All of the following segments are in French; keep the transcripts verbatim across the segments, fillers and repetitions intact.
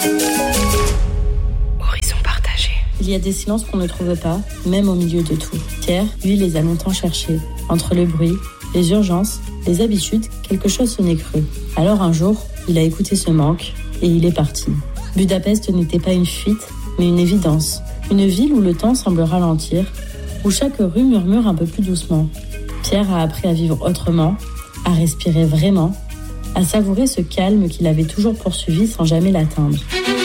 Horizon partagé. Il y a des silences qu'on ne trouve pas, même au milieu de tout. Pierre, lui, les a longtemps cherchés. Entre le bruit, les urgences, les habitudes, quelque chose sonnait creux. Alors un jour, il a écouté ce manque et il est parti. Budapest n'était pas une fuite, mais une évidence. Une ville où le temps semble ralentir, où chaque rue murmure un peu plus doucement. Pierre a appris à vivre autrement, à respirer vraiment, à savourer ce calme qu'il avait toujours poursuivi sans jamais l'atteindre.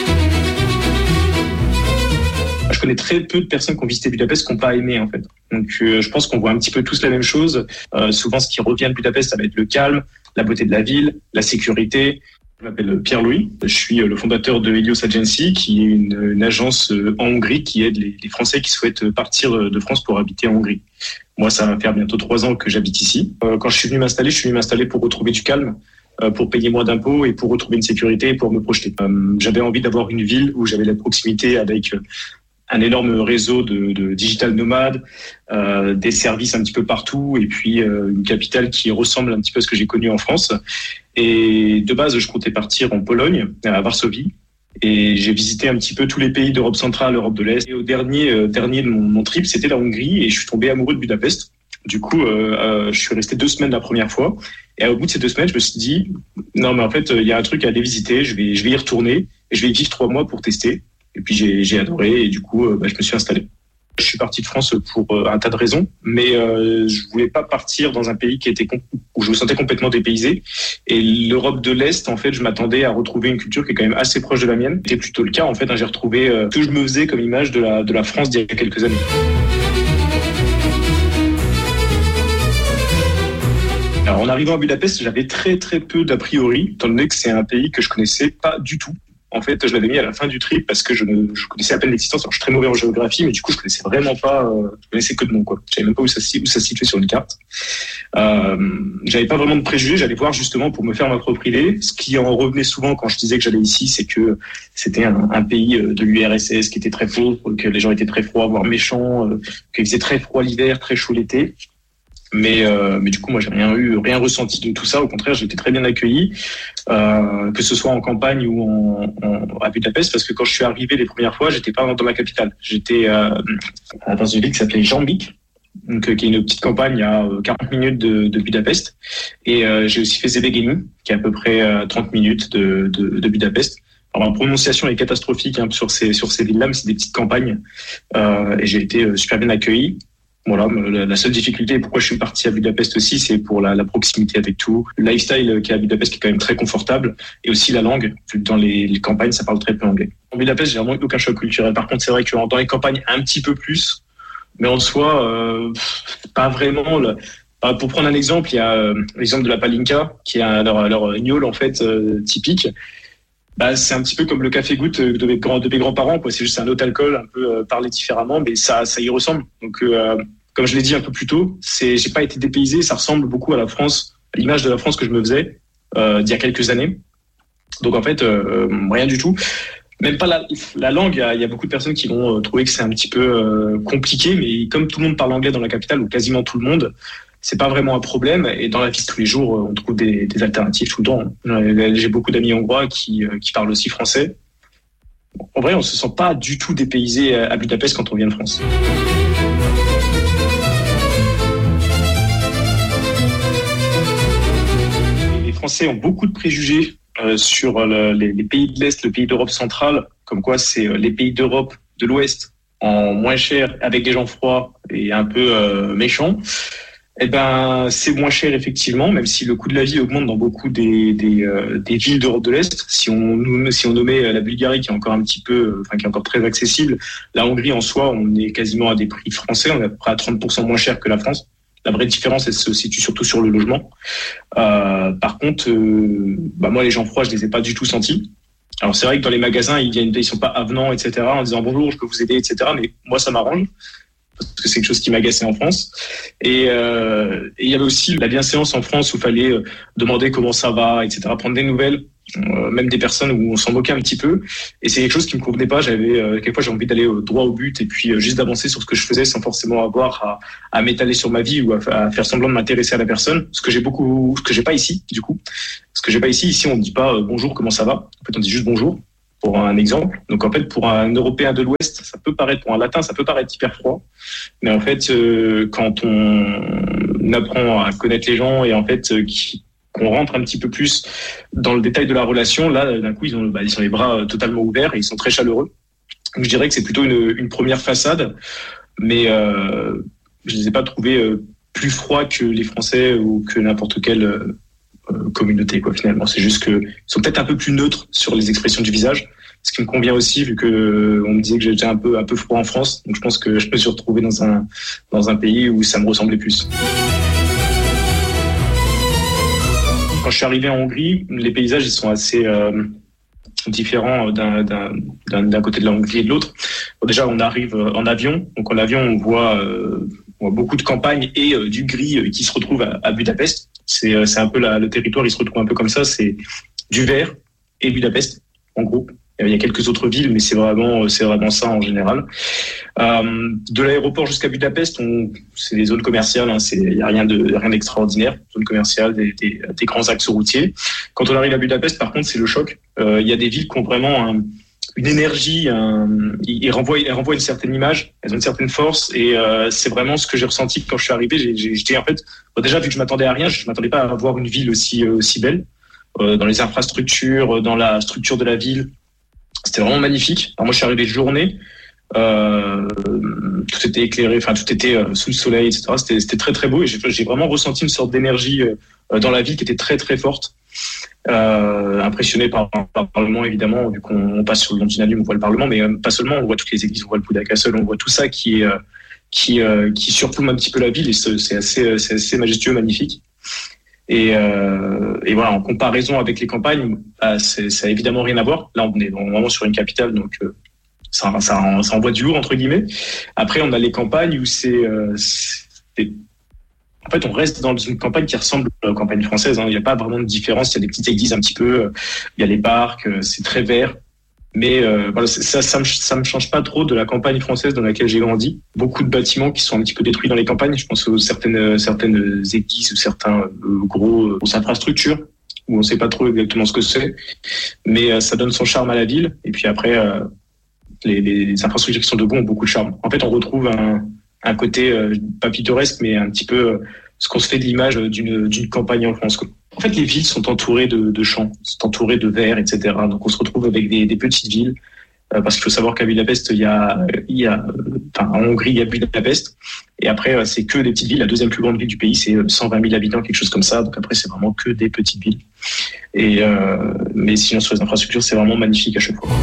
Je connais très peu de personnes qui ont visité Budapest qui n'ont pas aimé en fait. Donc euh, je pense qu'on voit un petit peu tous la même chose. Euh, souvent ce qui revient de Budapest, ça va être le calme, la beauté de la ville, la sécurité. Je m'appelle Pierre-Louis, je suis le fondateur de Helios Agency, qui est une, une agence en Hongrie qui aide les, les Français qui souhaitent partir de France pour habiter en Hongrie. Moi, ça va faire bientôt trois ans que j'habite ici. Euh, quand je suis venu m'installer, je suis venu m'installer pour retrouver du calme, euh, pour payer moins d'impôts et pour retrouver une sécurité et pour me projeter. Euh, j'avais envie d'avoir une ville où j'avais la proximité avec euh, un énorme réseau de, de digital nomades, euh, des services un petit peu partout et puis euh, une capitale qui ressemble un petit peu à ce que j'ai connu en France. Et de base, je comptais partir en Pologne, à Varsovie. Et j'ai visité un petit peu tous les pays d'Europe centrale, Europe de l'Est. Et au dernier, euh, dernier de mon, mon trip, c'était la Hongrie et je suis tombé amoureux de Budapest. Du coup, euh, euh, je suis resté deux semaines la première fois. Et au bout de ces deux semaines, je me suis dit, non, mais en fait, il y a un truc à aller visiter. Je vais, je vais y retourner et je vais y vivre trois mois pour tester. Et puis, j'ai, j'ai adoré et du coup, euh, bah, je me suis installé. Je suis parti de France pour euh, un tas de raisons, mais euh, je voulais pas partir dans un pays qui était où je me sentais complètement dépaysé. Et l'Europe de l'Est, en fait, je m'attendais à retrouver une culture qui est quand même assez proche de la mienne. C'était plutôt le cas, en fait. Hein, j'ai retrouvé euh, ce que je me faisais comme image de la de la France d'il y a quelques années. Alors, en arrivant à Budapest, j'avais très très peu d'a priori, étant donné que c'est un pays que je connaissais pas du tout. En fait, je l'avais mis à la fin du trip parce que je, ne, je connaissais à peine l'existence. Alors, je suis très mauvais en géographie, mais du coup, je connaissais vraiment pas. Euh, je connaissais que de nom, quoi. Je savais même pas où ça, où ça se situait sur une carte. Euh, j'avais pas vraiment de préjugés. J'allais voir justement pour me faire ma propre idée. Ce qui en revenait souvent quand je disais que j'allais ici, c'est que c'était un, un pays de l'U R S S qui était très pauvre, que les gens étaient très froids, voire méchants, euh, qu'il faisait très froid l'hiver, très chaud l'été. Mais euh, mais du coup moi j'ai rien eu rien ressenti de tout ça, au contraire j'ai été très bien accueilli, euh, que ce soit en campagne ou en, en à Budapest, parce que quand je suis arrivé les premières fois j'étais pas dans ma capitale, j'étais euh, dans une ville qui s'appelait Jambik, donc qui est une petite campagne à quarante minutes de, de Budapest, et euh, j'ai aussi fait Szegedi qui est à peu près à trente minutes de, de, de Budapest. Alors, ma prononciation est catastrophique hein, sur ces sur ces villes-là, mais c'est des petites campagnes, euh, et j'ai été super bien accueilli. Voilà, la seule difficulté, pourquoi je suis parti à Budapest aussi, c'est pour la, la proximité avec tout. Le lifestyle qui est à Budapest qui est quand même très confortable, et aussi la langue, vu que dans les, les campagnes, ça parle très peu anglais. En Budapest, j'ai vraiment eu aucun choc culturel. Par contre, c'est vrai que dans les campagnes, un petit peu plus, mais en soi, euh, pas vraiment. Le, pour prendre un exemple, il y a euh, l'exemple de la Palinka, qui est leur, leur gnôle, en fait, euh, typique. Bah, c'est un petit peu comme le café-goutte de mes, grands, de mes grands-parents, quoi. C'est juste un autre alcool, un peu euh, parlé différemment, mais ça, ça y ressemble. Donc, euh, comme je l'ai dit un peu plus tôt, c'est, j'ai pas été dépaysé. Ça ressemble beaucoup à la France, à l'image de la France que je me faisais euh, d'il y a quelques années. Donc en fait, euh, rien du tout. Même pas la, la langue. Il y, a, il y a beaucoup de personnes qui vont trouver que c'est un petit peu euh, compliqué, mais comme tout le monde parle anglais dans la capitale, ou quasiment tout le monde, c'est pas vraiment un problème. Et dans la vie de tous les jours, on trouve des, des alternatives tout le temps. J'ai beaucoup d'amis hongrois qui, qui parlent aussi français. En vrai, on se sent pas du tout dépaysé à Budapest quand on vient de France. Les Français ont beaucoup de préjugés euh, sur le, les, les pays de l'Est, le pays d'Europe centrale, comme quoi c'est les pays d'Europe de l'Ouest en moins cher, avec des gens froids et un peu euh, méchants. Eh ben, c'est moins cher effectivement, même si le coût de la vie augmente dans beaucoup des des, euh, des villes d'Europe de l'Est. Si on si on nommait la Bulgarie, qui est encore un petit peu, enfin qui est encore très accessible, la Hongrie en soi, on est quasiment à des prix français, on est à peu près à trente pour cent moins cher que la France. La vraie différence, elle se situe surtout sur le logement. Euh, par contre, euh, bah moi les gens froids, je les ai pas du tout sentis. Alors c'est vrai que dans les magasins, ils viennent, ils sont pas avenants, et cetera, en disant bonjour, je peux vous aider, et cetera. Mais moi, ça m'arrange, parce que c'est quelque chose qui m'agaçait en France. Et, euh, et il y avait aussi la bienséance en France où il fallait euh, demander comment ça va, et cetera, prendre des nouvelles, euh, même des personnes où on s'en moquait un petit peu. Et c'est quelque chose qui me convenait pas. J'avais euh, quelquefois j'ai envie d'aller euh, droit au but et puis euh, juste d'avancer sur ce que je faisais sans forcément avoir à, à m'étaler sur ma vie ou à, à faire semblant de m'intéresser à la personne. Ce que j'ai beaucoup, ce que j'ai pas ici, du coup. Ce que j'ai pas ici. Ici, on ne dit pas euh, bonjour, comment ça va. En fait, on dit juste bonjour. pour un exemple. Donc en fait, pour un Européen de l'Ouest, ça peut paraître, pour un Latin, ça peut paraître hyper froid. Mais en fait, euh, quand on apprend à connaître les gens et en fait, euh, qui, qu'on rentre un petit peu plus dans le détail de la relation, là, d'un coup, ils ont, bah, ils ont les bras totalement ouverts et ils sont très chaleureux. Donc je dirais que c'est plutôt une, une première façade, mais euh, je ne les ai pas trouvés euh, plus froids que les Français ou que n'importe quelle euh, communauté, quoi, finalement. C'est juste qu'ils sont peut-être un peu plus neutres sur les expressions du visage, ce qui me convient aussi, vu que euh, on me disait que j'étais un peu, un peu froid en France. Donc je pense que je me suis retrouvé dans un, dans un pays où ça me ressemblait plus. Quand je suis arrivé en Hongrie, les paysages ils sont assez euh, différents d'un, d'un, d'un, d'un côté de la Hongrie et de l'autre. Bon, déjà, on arrive en avion. Donc en avion, on voit, euh, on voit beaucoup de campagnes et euh, du gris euh, qui se retrouve à, à Budapest. C'est, euh, c'est un peu la, le territoire, il se retrouve un peu comme ça. C'est du vert et Budapest, en gros. Il y a quelques autres villes, mais c'est vraiment, c'est vraiment ça en général. Euh, de l'aéroport jusqu'à Budapest, on, c'est des zones commerciales. Hein, c'est, il y a rien de rien d'extraordinaire. Zones commerciales, des, des, des grands axes routiers. Quand on arrive à Budapest, par contre, c'est le choc. Euh, il y a des villes qui ont vraiment un, une énergie. Un, ils renvoient, ils renvoient une certaine image. Elles ont une certaine force, et euh, c'est vraiment ce que j'ai ressenti quand je suis arrivé. J'ai, j'ai, j'étais en fait, bon, déjà vu que je m'attendais à rien, je m'attendais pas à voir une ville aussi aussi belle euh, dans les infrastructures, dans la structure de la ville. C'était vraiment magnifique. Alors moi, je suis arrivé de journée, euh, tout était éclairé, enfin tout était euh, sous le soleil, et cetera. C'était, c'était très très beau et j'ai, j'ai vraiment ressenti une sorte d'énergie euh, dans la ville qui était très très forte. Euh, impressionné par, par le Parlement évidemment, vu qu'on passe sur le long du Danube, on voit le Parlement, mais euh, pas seulement, on voit toutes les églises, on voit le Buda Castle, on voit tout ça qui est euh, qui euh, qui surplombe un petit peu la ville et c'est, c'est assez c'est assez majestueux, magnifique. Et, euh, et voilà, en comparaison avec les campagnes, bah, c'est, ça a évidemment rien à voir. Là, on est vraiment sur une capitale, donc euh, ça, ça, ça envoie du lourd entre guillemets. Après, on a les campagnes où c'est, euh, c'est en fait, on reste dans une campagne qui ressemble à la campagne française. Hein. Il n'y a pas vraiment de différence. Il y a des petites églises un petit peu, il y a les parcs, c'est très vert. Mais euh, voilà, ça, ça me, ça me change pas trop de la campagne française dans laquelle j'ai grandi. Beaucoup de bâtiments qui sont un petit peu détruits dans les campagnes. Je pense aux certaines, certaines églises ou certains euh, gros euh, grosses infrastructures où on sait pas trop exactement ce que c'est. Mais euh, ça donne son charme à la ville. Et puis après, euh, les, les infrastructures qui sont debout ont beaucoup de charme. En fait, on retrouve un, un côté euh, pas pittoresque, mais un petit peu euh, ce qu'on se fait de l'image d'une, d'une campagne en France, quoi. En fait, les villes sont entourées de, de champs, sont entourées de verts, et cetera. Donc, on se retrouve avec des, des petites villes, euh, parce qu'il faut savoir qu'à Budapest, il y a, il y a, enfin, en Hongrie, il y a Budapest, et après, c'est que des petites villes. La deuxième plus grande ville du pays, c'est cent vingt mille habitants, quelque chose comme ça. Donc après, c'est vraiment que des petites villes. Et euh, mais sinon, sur les infrastructures, c'est vraiment magnifique à chaque fois.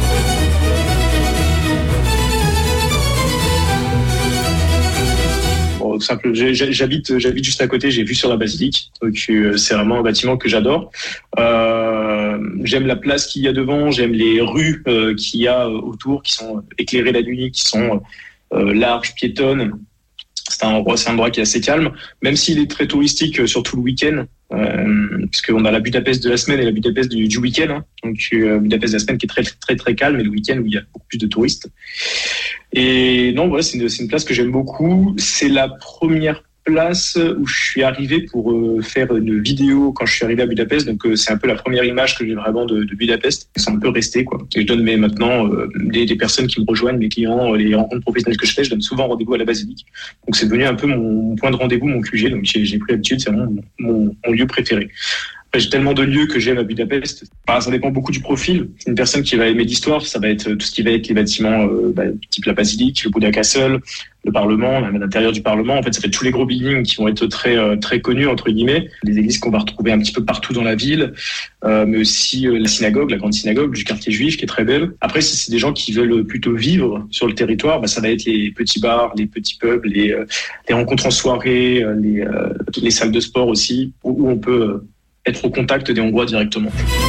Simple. J'habite, j'habite juste à côté, j'ai vu sur la basilique, donc euh, c'est vraiment un bâtiment que j'adore. Euh, j'aime la place qu'il y a devant, j'aime les rues euh, qu'il y a autour, qui sont éclairées la nuit, qui sont euh, larges, piétonnes. C'est un endroit, c'est un endroit qui est assez calme, même s'il est très touristique, surtout le week-end, euh, puisqu'on a la Budapest de la semaine et la Budapest du, du week-end. Hein. Donc euh, Budapest de la semaine qui est très très très calme, et le week-end où il y a beaucoup plus de touristes. Et non, voilà, c'est une, c'est une place que j'aime beaucoup. C'est la première place où je suis arrivé pour euh, faire une vidéo quand je suis arrivé à Budapest. Donc euh, c'est un peu la première image que j'ai vraiment de, de Budapest. C'est un peu resté, quoi. Et je donne mes, maintenant euh, des, des personnes qui me rejoignent, mes clients, les rencontres professionnelles que je fais, je donne souvent rendez-vous à la basilique. Donc c'est devenu un peu mon, mon point de rendez-vous, mon Q G. Donc j'ai, j'ai pris l'habitude, c'est vraiment mon, mon, mon lieu préféré. J'ai tellement de lieux que j'aime à Budapest. Enfin, ça dépend beaucoup du profil. Une personne qui va aimer l'histoire, ça va être tout ce qui va être les bâtiments euh, bah, type la basilique, le Buda Castle, le Parlement, même à l'intérieur du Parlement. En fait, ça fait tous les gros buildings qui vont être très euh, très connus entre guillemets. Les églises qu'on va retrouver un petit peu partout dans la ville, euh, mais aussi euh, la synagogue, la grande synagogue du quartier juif qui est très belle. Après, si c'est des gens qui veulent plutôt vivre sur le territoire, bah, ça va être les petits bars, les petits pubs, les, euh, les rencontres en soirée, euh, les, euh, les salles de sport aussi, où, où on peut euh, être au contact des Hongrois directement.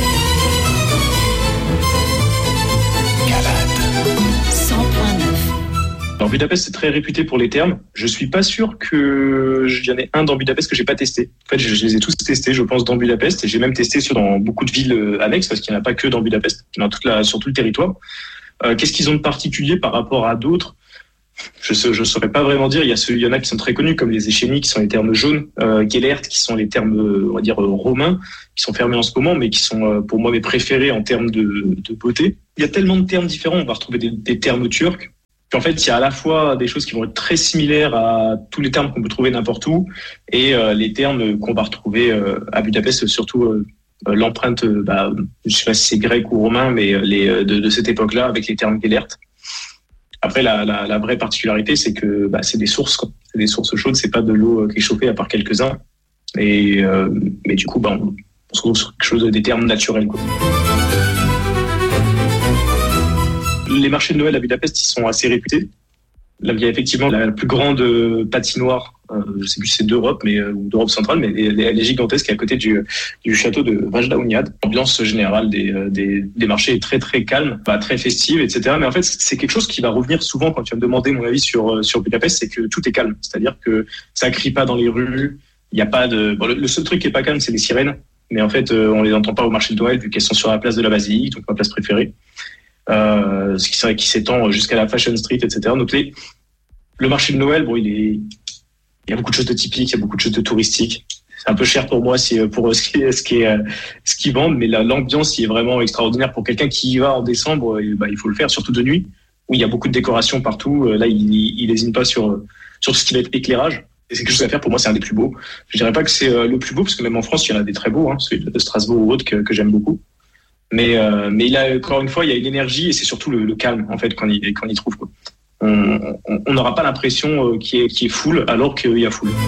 Alors Budapest, c'est très réputé pour les thermes. Je suis pas sûr que il y en ait un dans Budapest que j'ai pas testé. En fait, je, je les ai tous testés, je pense, dans Budapest, et j'ai même testé sur dans beaucoup de villes annexes, parce qu'il n'y en a pas que dans Budapest, il y en a toute la, sur tout le territoire. Euh, qu'est-ce qu'ils ont de particulier par rapport à d'autres ? Je ne je saurais pas vraiment dire. Il y, a ceux, il y en a qui sont très connus, comme les Échénies, qui sont les thermes jaunes, euh, Gellert, qui sont les thermes, on va dire, romains, qui sont fermés en ce moment, mais qui sont, euh, pour moi, mes préférés en termes de, de beauté. il y a tellement de termes différents. On va retrouver des, des termes turcs. Puis en fait, il y a à la fois des choses qui vont être très similaires à tous les termes qu'on peut trouver n'importe où et euh, les termes qu'on va retrouver euh, à Budapest, surtout euh, l'empreinte, euh, bah, je sais pas si c'est grec ou romain, mais les, de, de cette époque-là avec les termes Gellert. Après, la, la, la vraie particularité, c'est que bah, c'est des sources, quoi. C'est des sources chaudes, c'est pas de l'eau qui est chauffée à part quelques-uns. Et, euh, mais du coup, bah, on, on se retrouve sur quelque chose des termes naturels, quoi. Les marchés de Noël à Budapest, ils sont assez réputés. Là, il y a effectivement la plus grande patinoire, euh, je ne sais plus si c'est d'Europe, mais euh, ou d'Europe centrale, mais elle, elle est gigantesque, à côté du, du château de Vajda-Uniad. L'ambiance générale des, des, des marchés est très très calme, pas très festive, et cetera. Mais en fait, c'est quelque chose qui va revenir souvent quand tu vas me demander mon avis sur sur Budapest, c'est que tout est calme. C'est-à-dire que ça crie pas dans les rues. Il y a pas de. Bon, le, le seul truc qui est pas calme, c'est les sirènes. Mais en fait, euh, on les entend pas au marché de Noël vu qu'elles sont sur la place de la Basilique, donc ma place préférée. Euh, ce qui, c'est vrai, qui s'étend jusqu'à la Fashion Street, et cetera. Donc les, le marché de Noël, bon, il est, il y a beaucoup de choses de typiques, il y a beaucoup de choses de touristiques. C'est un peu cher pour moi, si, pour ce qui est, ce qui est, ce qui vendent, mais la, l'ambiance, il est vraiment extraordinaire pour quelqu'un qui y va en décembre. Et, bah, il faut le faire, surtout de nuit, où il y a beaucoup de décorations partout. Là, il, il hésite pas sur, sur tout ce qui va être éclairage. Et c'est quelque chose à faire. Pour moi, c'est un des plus beaux. Je dirais pas que c'est le plus beau, parce que même en France, il y en a des très beaux, hein, celui de Strasbourg ou autre que, que j'aime beaucoup. Mais euh, mais il a encore une fois, il y a une énergie et c'est surtout le, le calme en fait quand il quand il trouve, quoi. On n'aura pas l'impression euh, qu'il y ait qu'il y ait foule alors qu'il y a foule.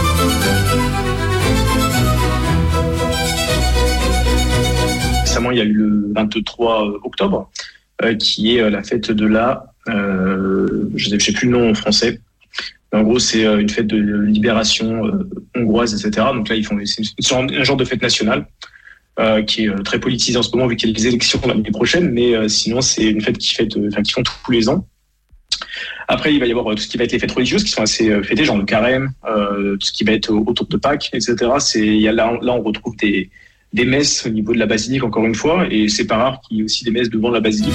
Récemment, il y a eu le vingt-trois octobre euh, qui est euh, la fête de la, euh, je sais, je sais plus le nom en français. Mais en gros, c'est euh, une fête de libération euh, hongroise, et cetera. Donc là, ils font c'est une, un genre de fête nationale. Euh, qui est euh, très politisé en ce moment vu qu'il y a les élections l'année prochaine, mais euh, sinon c'est une fête qui fête, enfin euh, qui font tous les ans. Après il va y avoir euh, tout ce qui va être les fêtes religieuses qui sont assez euh, fêtées, genre le carême, euh, tout ce qui va être autour de Pâques, et cetera. C'est il y a là là on retrouve des des messes au niveau de la basilique encore une fois, et c'est pas rare qu'il y ait aussi des messes devant la basilique.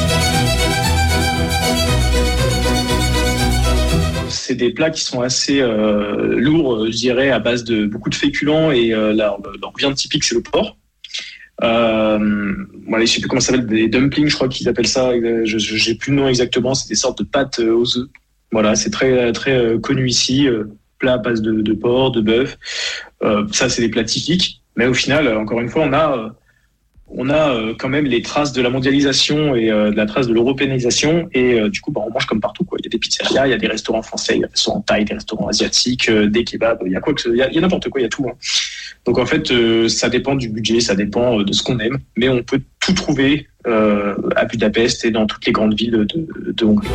C'est des plats qui sont assez euh, lourds, je dirais, à base de beaucoup de féculents et euh, leur, leur viande typique c'est le porc. Euh, voilà, je sais plus comment ça s'appelle, des dumplings, je crois qu'ils appellent ça. Je, je j'ai plus le nom exactement. C'est des sortes de pâtes aux œufs. Voilà, c'est très très euh, connu ici. Euh, plat à base de, de porc, de bœuf. Euh, ça, c'est des plats typiques. Mais au final, encore une fois, on a euh, on a euh, quand même les traces de la mondialisation et euh, de la trace de l'européanisation. Et euh, du coup, bah, on mange comme partout, quoi. Il y a des pizzerias, il y a des restaurants français, il y a des restaurants thaï, des restaurants asiatiques, euh, des kebabs. Il y a quoi que ce... il y a, il y a n'importe quoi, il y a tout. Hein. Donc en fait, euh, ça dépend du budget, ça dépend de ce qu'on aime, mais on peut tout trouver euh, à Budapest et dans toutes les grandes villes de, de Hongrie.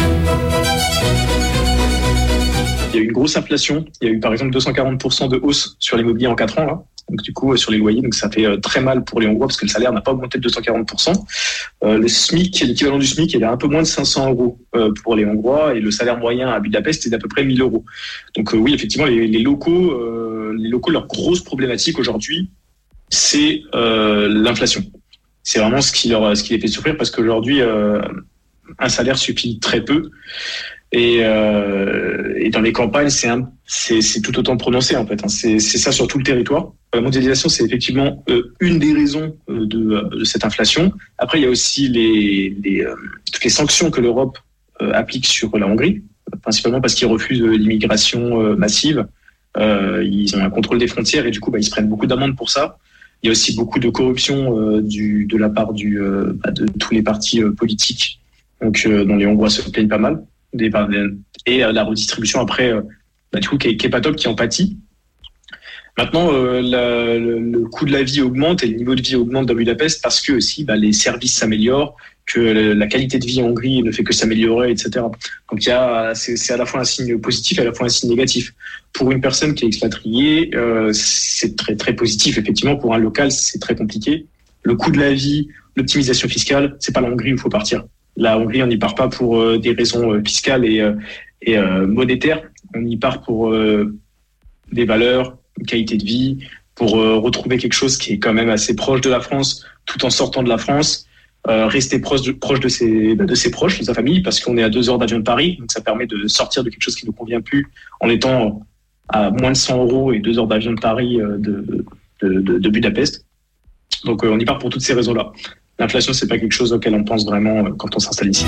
Il y a eu une grosse inflation. Il y a eu par exemple deux cent quarante pour cent de hausse sur l'immobilier en quatre ans, là. Donc du coup sur les loyers, donc ça fait très mal pour les Hongrois parce que le salaire n'a pas augmenté de deux cent quarante pour cent. Euh, le SMIC, l'équivalent du SMIC, il est un peu moins de cinq cents euros euh, pour les Hongrois et le salaire moyen à Budapest est d'à peu près mille euros. Donc euh, oui, effectivement, les, les locaux, euh, les locaux, leur grosse problématique aujourd'hui, c'est euh, l'inflation. C'est vraiment ce qui leur, ce qui les fait souffrir parce qu'aujourd'hui, euh, un salaire suffit très peu. Et, euh, et dans les campagnes, c'est, un, c'est, c'est tout autant prononcé en fait. C'est, c'est ça sur tout le territoire. La mondialisation, c'est effectivement euh, une des raisons euh, de, de cette inflation. Après, il y a aussi les, les, euh, toutes les sanctions que l'Europe euh, applique sur la Hongrie, principalement parce qu'ils refusent l'immigration euh, massive. Euh, ils ont un contrôle des frontières et du coup, bah, ils se prennent beaucoup d'amendes pour ça. Il y a aussi beaucoup de corruption euh, du, de la part du, euh, bah, de tous les partis euh, politiques, donc euh, dont les Hongrois se plaignent pas mal. Des, et euh, la redistribution après euh, bah, du coup qui est, qui est pas top, qui en pâtit. Maintenant euh, la, le, le coût de la vie augmente et le niveau de vie augmente dans Budapest parce que aussi bah, les services s'améliorent, que le, la qualité de vie en Hongrie ne fait que s'améliorer, et cetera. Donc il y a c'est, c'est à la fois un signe positif et à la fois un signe négatif. Pour une personne qui est expatriée, euh, c'est très très positif. Effectivement, pour un local, c'est très compliqué. Le coût de la vie, l'optimisation fiscale, c'est pas la Hongrie où il faut partir. La Hongrie, on n'y part pas pour euh, des raisons euh, fiscales et, euh, et euh, monétaires. On y part pour euh, des valeurs, une qualité de vie, pour euh, retrouver quelque chose qui est quand même assez proche de la France, tout en sortant de la France, euh, rester proche de, proche de ses, de ses proches, de sa famille, parce qu'on est à deux heures d'avion de Paris, donc ça permet de sortir de quelque chose qui ne nous convient plus en étant à moins de cent euros et deux heures d'avion de Paris euh, de, de, de, de Budapest. Donc euh, on y part pour toutes ces raisons-là. L'inflation, c'est pas quelque chose auquel on pense vraiment quand on s'installe ici.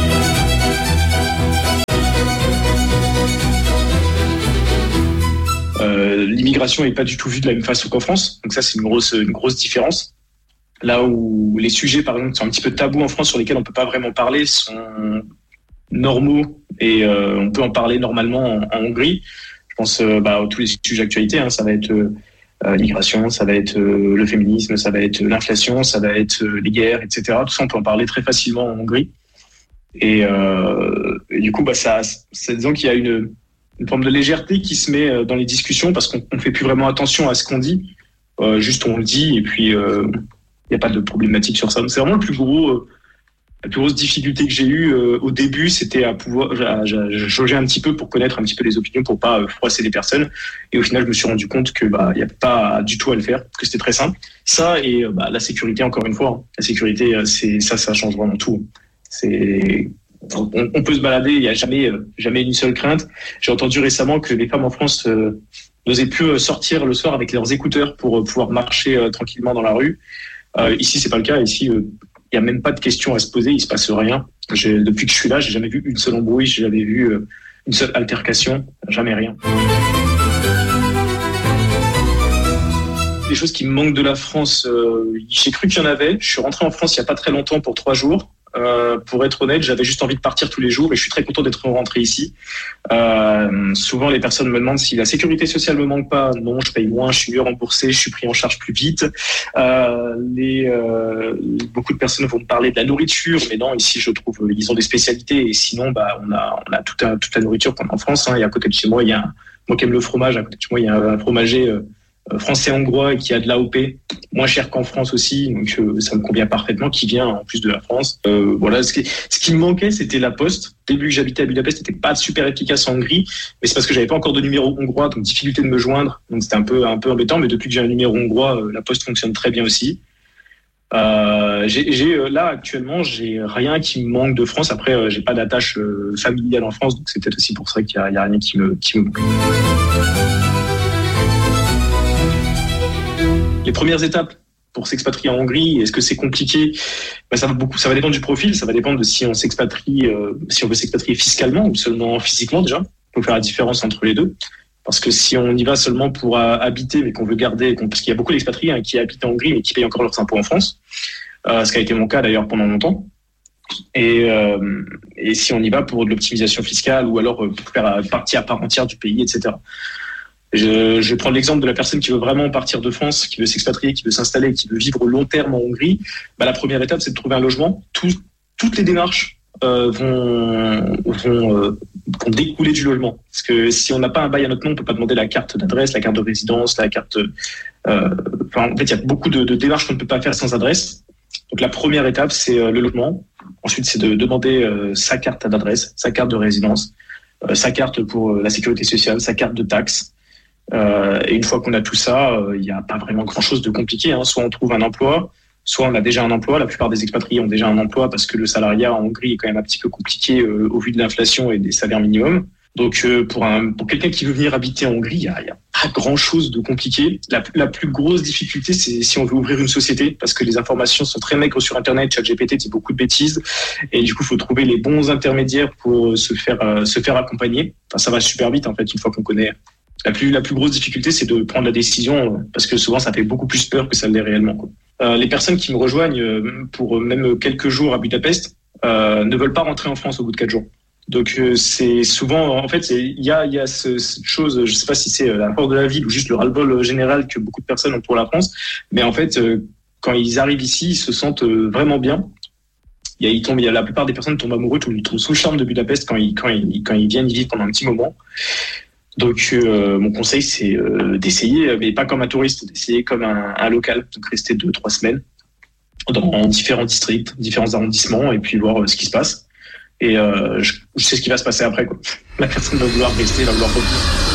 Euh, l'immigration n'est pas du tout vue de la même façon qu'en France, donc ça c'est une grosse, une grosse différence. Là où les sujets, par exemple, sont un petit peu tabous en France, sur lesquels on peut pas vraiment parler, sont normaux et euh, on peut en parler normalement en, en Hongrie. Je pense euh, bah, à tous les sujets d'actualité, hein, ça va être euh, l'immigration, ça va être euh, le féminisme, ça va être l'inflation, ça va être euh, les guerres, et cetera. Tout ça, on peut en parler très facilement en Hongrie. Et, euh, et du coup, bah, ça, c'est disons qu'il y a une, une forme de légèreté qui se met dans les discussions parce qu'on ne fait plus vraiment attention à ce qu'on dit. Euh, juste on le dit et puis il euh, n'y a pas de problématique sur ça. Donc, c'est vraiment le plus gros, euh, la plus grosse difficulté que j'ai eue euh, au début, c'était à pouvoir à, à, à jauger un petit peu pour connaître un petit peu les opinions, pour pas euh, froisser les personnes. Et au final, je me suis rendu compte que bah il y a pas du tout à le faire, que c'était très simple. Ça et euh, bah, la sécurité, encore une fois, hein. La sécurité, c'est ça, ça change vraiment tout. C'est On, on peut se balader, il n'y a jamais, euh, jamais une seule crainte. J'ai entendu récemment que les femmes en France euh, n'osaient plus sortir le soir avec leurs écouteurs pour euh, pouvoir marcher euh, tranquillement dans la rue. Euh, ici, c'est pas le cas. Ici, il euh, n'y a même pas de questions à se poser, il se passe rien. J'ai, depuis que je suis là, j'ai jamais vu une seule embrouille, j'ai jamais vu euh, une seule altercation, jamais rien. Les choses qui me manquent de la France, euh, j'ai cru qu'il y en avait. Je suis rentré en France il n'y a pas très longtemps pour trois jours. Euh, pour être honnête, j'avais juste envie de partir tous les jours et je suis très content d'être rentré ici. Euh, souvent, les personnes me demandent si la sécurité sociale me manque pas. Non, je paye moins, je suis mieux remboursé, je suis pris en charge plus vite. Euh, les, euh, beaucoup de personnes vont me parler de la nourriture, mais non, ici, je trouve, ils ont des spécialités et sinon, bah, on a, on a toute, un, toute la nourriture qu'on a en France. Hein. Et à côté de chez moi, il y a, un, moi qui aime le fromage, à côté de chez moi, il y a un fromager euh, français-hongrois et qui a de l'A O P moins cher qu'en France aussi, donc euh, ça me convient parfaitement, qui vient en plus de la France. Euh, voilà, ce qui, ce qui me manquait, c'était la poste. Au début que j'habitais à Budapest, c'était pas super efficace en Hongrie, mais c'est parce que j'avais pas encore de numéro hongrois, donc difficulté de me joindre, donc c'était un peu un peu embêtant. Mais depuis que j'ai un numéro hongrois, euh, la poste fonctionne très bien aussi. Euh, j'ai, j'ai euh, là actuellement, j'ai rien qui me manque de France. Après, euh, j'ai pas d'attache euh, familiale en France, donc c'est peut-être aussi pour ça qu'il y a, il y a rien qui me qui me manque. Les premières étapes pour s'expatrier en Hongrie, est-ce que c'est compliqué ? Ben, ça va beaucoup, ça va dépendre du profil, ça va dépendre de si on s'expatrie, euh, si on veut s'expatrier fiscalement ou seulement physiquement déjà. Il faut faire la différence entre les deux. Parce que si on y va seulement pour euh, habiter, mais qu'on veut garder, qu'on, parce qu'il y a beaucoup d'expatriés hein, qui habitent en Hongrie mais qui payent encore leurs impôts en France, euh, ce qui a été mon cas d'ailleurs pendant longtemps. Et, euh, et si on y va pour de l'optimisation fiscale ou alors pour faire partie à part entière du pays, et cetera. Je, je vais prendre l'exemple de la personne qui veut vraiment partir de France, qui veut s'expatrier, qui veut s'installer, qui veut vivre long terme en Hongrie. Bah, la première étape, c'est de trouver un logement. Tout, toutes les démarches euh, vont, vont, euh, vont découler du logement. Parce que si on n'a pas un bail à notre nom, on peut pas demander la carte d'adresse, la carte de résidence, la carte. Euh, enfin, en fait, il y a beaucoup de, de démarches qu'on ne peut pas faire sans adresse. Donc la première étape, c'est euh, le logement. Ensuite, c'est de demander euh, sa carte d'adresse, sa carte de résidence, euh, sa carte pour euh, la sécurité sociale, sa carte de taxe. Euh, et une fois qu'on a tout ça, il euh, n'y a pas vraiment grand-chose de compliqué. Hein. Soit on trouve un emploi, soit on a déjà un emploi. La plupart des expatriés ont déjà un emploi parce que le salariat en Hongrie est quand même un petit peu compliqué euh, au vu de l'inflation et des salaires minimums. Donc euh, pour, un, pour quelqu'un qui veut venir habiter en Hongrie, il n'y a, y a pas grand-chose de compliqué. La, la plus grosse difficulté, c'est si on veut ouvrir une société, parce que les informations sont très maigres sur Internet. ChatGPT dit beaucoup de bêtises, et du coup, il faut trouver les bons intermédiaires pour se faire, euh, se faire accompagner. Enfin, ça va super vite en fait une fois qu'on connaît. La plus, la plus grosse difficulté, c'est de prendre la décision, parce que souvent, ça fait beaucoup plus peur que ça l'est réellement, quoi. Euh, les personnes qui me rejoignent pour même quelques jours à Budapest euh, ne veulent pas rentrer en France au bout de quatre jours. Donc, euh, c'est souvent, en fait, il y a, y a ce, cette chose, je ne sais pas si c'est la force de la ville ou juste le ras-le-bol général que beaucoup de personnes ont pour la France, mais en fait, euh, quand ils arrivent ici, ils se sentent vraiment bien. Il y a, ils tombent, il y a la plupart des personnes tombent amoureux, tombent, tombent sous le charme de Budapest quand ils, quand ils, quand ils viennent y vivre pendant un petit moment. Donc, euh, mon conseil, c'est euh, d'essayer, mais pas comme un touriste, d'essayer comme un, un local, donc rester deux, trois semaines dans différents districts, différents arrondissements, et puis voir euh, ce qui se passe. Et euh, je, je sais ce qui va se passer après, quoi. La personne va vouloir rester, va vouloir revenir.